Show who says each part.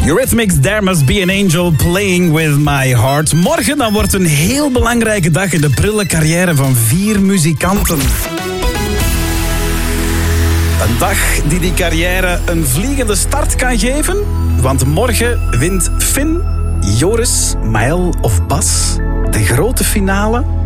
Speaker 1: Eurythmics, There Must Be an Angel, Playing With My Heart. Morgen dan wordt een heel belangrijke dag in de prille carrière van 4 muzikanten. Een dag die die carrière een vliegende start kan geven. Want morgen wint Finn, Joris, Maël of Bas de grote finale